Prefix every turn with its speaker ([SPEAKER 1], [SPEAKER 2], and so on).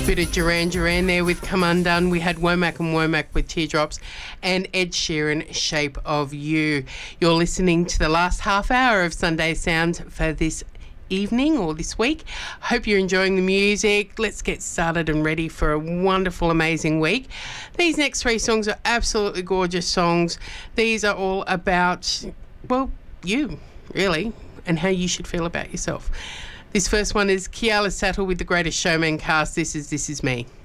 [SPEAKER 1] Bit of Duran Duran there with Come Undone. We had Womack and Womack with Teardrops and Ed Sheeran, Shape of You. You're listening to the last half hour of Sunday Sound for this evening or this week. Hope you're enjoying the music. Let's get started and ready for a wonderful, amazing week. These next three songs are absolutely gorgeous songs. These are all about, well, you, really, and how you should feel about yourself. This first one is Keala Settle with the Greatest Showman cast. This is Me.